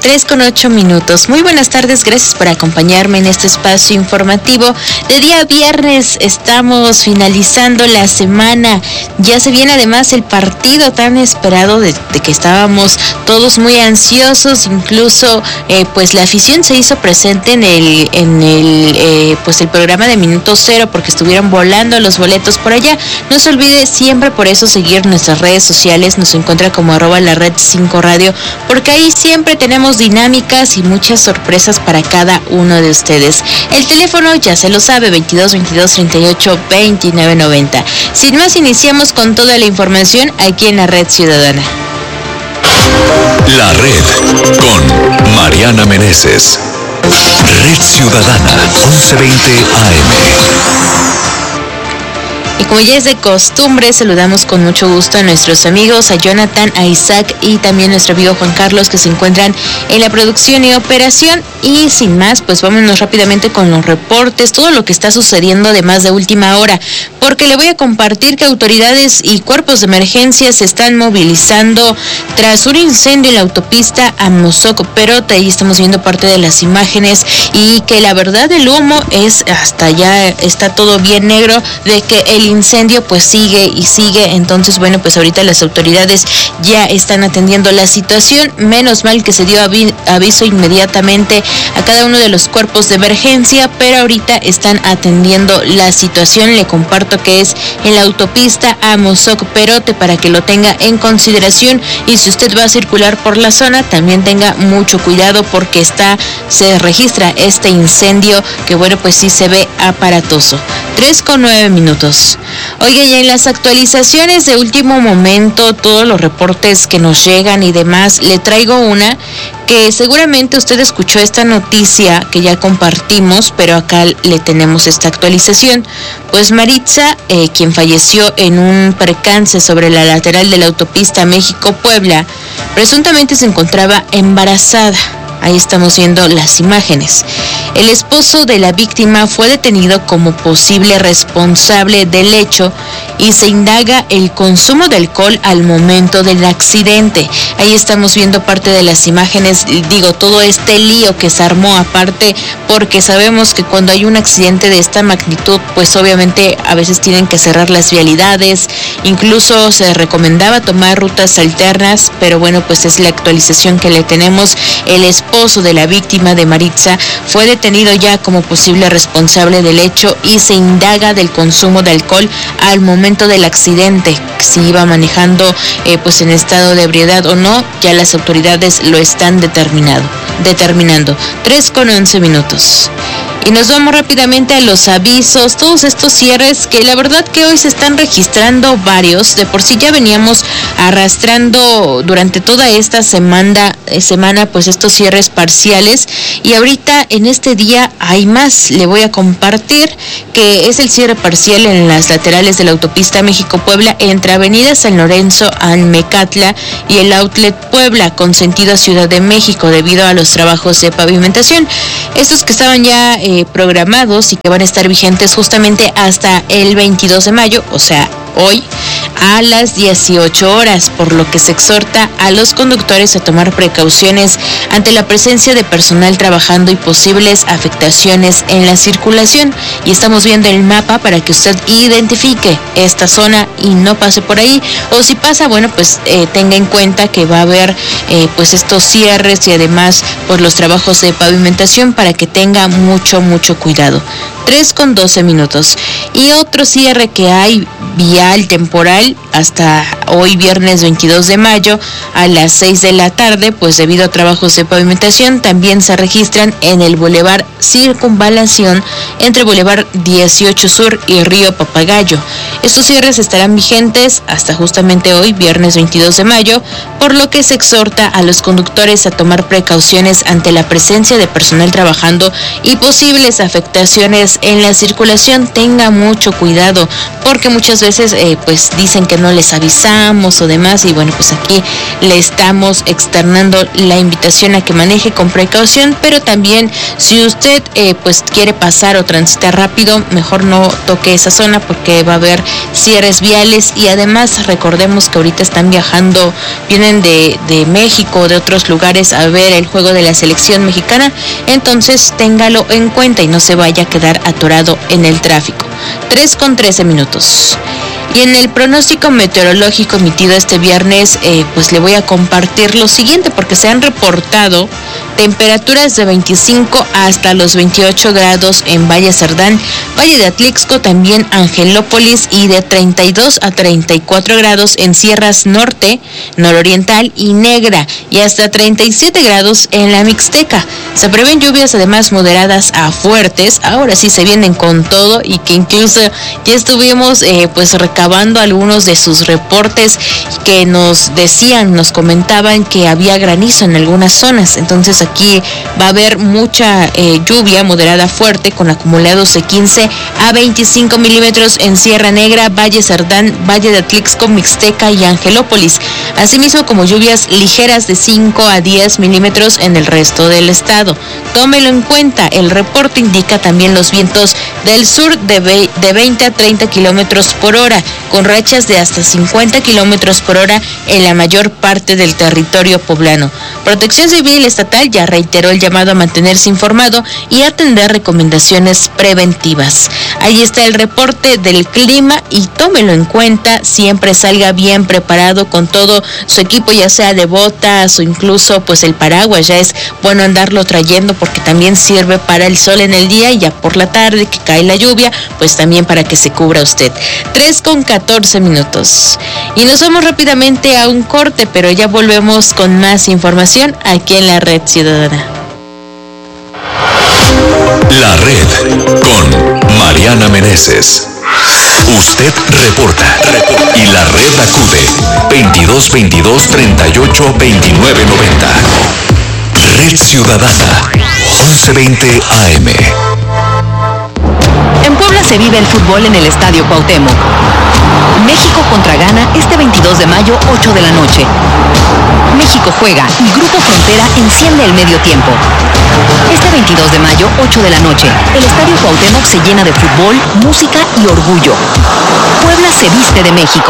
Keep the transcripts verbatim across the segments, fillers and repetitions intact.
tres con ocho minutos. Muy buenas tardes, gracias por acompañarme en este espacio informativo. De día viernes estamos finalizando la semana. Ya se viene además el partido tan esperado de, de que estábamos todos muy ansiosos. Incluso eh, pues la afición se hizo presente en el en el eh, pues el programa de Minuto Cero porque estuvieron volando los boletos por allá. No se olvide siempre por eso seguir nuestras redes sociales. Nos encuentra como arroba la red cinco radio porque ahí siempre tenemos dinámicas y muchas sorpresas para cada uno de ustedes. El teléfono ya se lo sabe, veintidós, veintidós, treinta y ocho, veintinueve, noventa. Sin más, iniciamos con toda la información aquí en la Red Ciudadana. La Red con Mariana Meneses. Red Ciudadana, once veinte A M. Y como ya es de costumbre, saludamos con mucho gusto a nuestros amigos, a Jonathan, a Isaac y también nuestro amigo Juan Carlos, que se encuentran en la producción y operación. Y sin más, pues vámonos rápidamente con los reportes, todo lo que está sucediendo de más de última hora, porque le voy a compartir que autoridades y cuerpos de emergencia se están movilizando tras un incendio en la autopista Amozoc-Perote. Ahí estamos viendo parte de las imágenes y que la verdad el humo es hasta ya está todo bien negro de que el incendio pues sigue y sigue. Entonces bueno, pues ahorita las autoridades ya están atendiendo la situación. Menos mal que se dio avi- aviso inmediatamente a cada uno de los cuerpos de emergencia, pero ahorita están atendiendo la situación. Le comparto que es en la autopista Amozoc-Perote para que lo tenga en consideración, y si usted va a circular por la zona también tenga mucho cuidado porque está se registra este incendio que bueno, pues sí se ve aparatoso. tres con nueve minutos. Oiga, ya en las actualizaciones de último momento, todos los reportes que nos llegan y demás, le traigo una que seguramente usted escuchó esta noticia que ya compartimos, pero acá le tenemos esta actualización. Pues Maritza, eh, quien falleció en un percance sobre la lateral de la autopista México-Puebla, presuntamente se encontraba embarazada. Ahí estamos viendo las imágenes. El esposo de la víctima fue detenido como posible responsable del hecho y se indaga el consumo de alcohol al momento del accidente. Ahí estamos viendo parte de las imágenes, digo, todo este lío que se armó aparte, porque sabemos que cuando hay un accidente de esta magnitud, pues obviamente a veces tienen que cerrar las vialidades, incluso se recomendaba tomar rutas alternas, pero bueno, pues es la actualización que le tenemos. El esposo de la víctima de Maritza fue detenido ya como posible responsable del hecho y se indaga del consumo de alcohol al momento del accidente, si iba manejando eh, pues en estado de ebriedad o no. Ya las autoridades lo están determinado, determinando. tres con once minutos. Y nos vamos rápidamente a los avisos, todos estos cierres que la verdad que hoy se están registrando varios. De por sí ya veníamos arrastrando durante toda esta semana, eh, semana pues estos cierres parciales, y ahorita en este día hay más. Le voy a compartir que es el cierre parcial en las laterales de la autopista México-Puebla entre Avenida San Lorenzo a Mecatla y el Outlet Puebla con sentido a Ciudad de México debido a los trabajos de pavimentación. Estos que estaban ya eh, programados y que van a estar vigentes justamente hasta el veintidós de mayo, o sea, hoy, a las dieciocho horas, por lo que se exhorta a los conductores a tomar precauciones ante la presencia de personal trabajando y posibles afectaciones en la circulación. Y estamos viendo el mapa para que usted identifique esta zona y no pase por ahí, o si pasa, bueno, pues eh, tenga en cuenta que va a haber eh, pues estos cierres y además pues los trabajos de pavimentación para que tenga mucho, mucho cuidado. tres con doce minutos. Y otro cierre que hay vial temporal hasta hoy viernes veintidós de mayo a las seis de la tarde, pues debido a trabajos de pavimentación también se registran en el Boulevard Circunvalación entre Boulevard dieciocho Sur y Río Papagayo. Estos cierres estarán vigentes hasta justamente hoy viernes veintidós de mayo, por lo que se exhorta a los conductores a tomar precauciones ante la presencia de personal trabajando y posibles afectaciones en la circulación. Tenga mucho cuidado porque muchas veces eh, pues dicen que no les avisamos tramos o demás, y bueno, pues aquí le estamos externando la invitación a que maneje con precaución, pero también si usted eh, pues quiere pasar o transitar rápido, mejor no toque esa zona porque va a haber cierres viales, y además recordemos que ahorita están viajando, vienen de, de México, de otros lugares a ver el juego de la selección mexicana, entonces téngalo en cuenta y no se vaya a quedar atorado en el tráfico. tres con trece minutos. Y en el pronóstico meteorológico emitido este viernes, eh, pues le voy a compartir lo siguiente, porque se han reportado temperaturas de veinticinco hasta los veintiocho grados en Valle Cerdán, Valle de Atlixco, también Angelópolis, y de treinta y dos a treinta y cuatro grados en Sierras Norte, Nororiental y Negra, y hasta treinta y siete grados en la Mixteca. Se prevén lluvias además moderadas a fuertes, ahora sí se vienen con todo, y que incluso ya estuvimos eh, pues recabando algunos de sus reportes que nos decían, nos comentaban que había granizo en algunas zonas. Entonces aquí va a haber mucha eh, lluvia moderada fuerte con acumulados de quince a veinticinco milímetros en Sierra Negra, Valle Cerdán, Valle de Atlixco, Mixteca y Angelópolis, asimismo como lluvias ligeras de cinco a diez milímetros en el resto del estado. Tómelo en cuenta, el reporte indica también los vientos del sur de, ve- de veinte a treinta kilómetros por hora, con rachas de hasta cincuenta kilómetros por hora en la mayor parte del territorio poblano. Protección Civil Estatal ya reiteró el llamado a mantenerse informado y atender recomendaciones preventivas. Ahí está el reporte del clima y tómelo en cuenta, siempre salga bien preparado con todo su equipo, ya sea de botas o incluso pues el paraguas, ya es bueno andarlo trayendo porque también sirve para el sol en el día, y ya por la tarde que cae la lluvia, pues también para que se cubra usted. tres con catorce minutos. Y nos vamos rápidamente a un corte, pero ya volvemos con más información aquí en la Red Ciudadana. La Red con Mariana Meneses. Usted reporta, reporta y la red acude veintidós veintidós treinta y ocho veintinueve noventa. Red Ciudadana once veinte A M. En Puebla se vive el fútbol en el Estadio Cuauhtémoc. México contra Ghana este veintidós de mayo, ocho de la noche. México juega y Grupo Frontera enciende el medio tiempo. Este veintidós de mayo, ocho de la noche, el Estadio Cuauhtémoc se llena de fútbol, música y orgullo. Puebla se viste de México.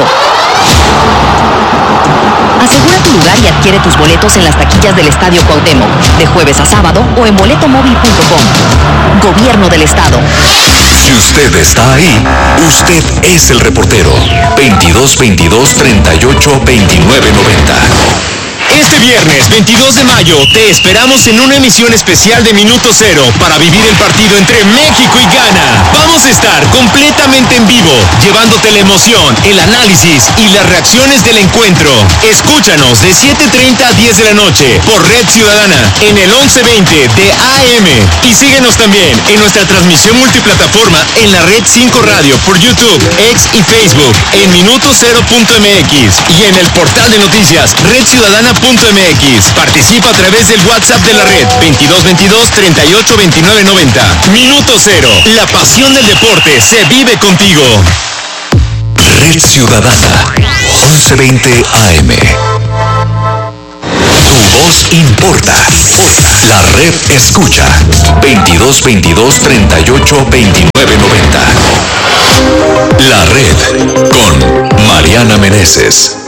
Asegura tu lugar y adquiere tus boletos en las taquillas del Estadio Cuauhtémoc, de jueves a sábado o en boletomóvil punto com. Gobierno del Estado. Si usted está ahí, usted es el reportero. veintidós veintidós treinta y ocho veintinueve noventa. Este viernes veintidós de mayo te esperamos en una emisión especial de Minuto Cero para vivir el partido entre México y Ghana. Vamos a estar completamente en vivo, llevándote la emoción, el análisis y las reacciones del encuentro. Escúchanos de siete treinta a diez de la noche por Red Ciudadana en el once veinte de A M. Y síguenos también en nuestra transmisión multiplataforma en la Red cinco Radio por YouTube, X y Facebook en minuto cero punto m x y en el portal de noticias red ciudadana punto m x. Participa a través del WhatsApp de la red veintidós veintidós treinta y ocho veintinueve noventa. Minuto Cero, la pasión del deporte se vive contigo. Red Ciudadana once veinte A M. Tu voz importa. La red escucha veintidós veintidós treinta y ocho veintinueve noventa. La red con Mariana Meneses.